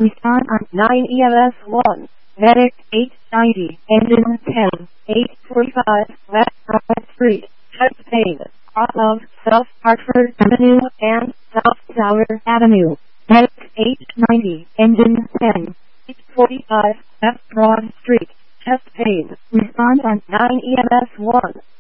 Respond on 9 EMS 1. Medic 890. Engine 10. 845 West Broad Street. Chest pain. Off of South Hartford Avenue and South Tower Avenue. Medic 890. Engine 10. 845 West Broad Street. Chest pain. Respond on 9 EMS 1.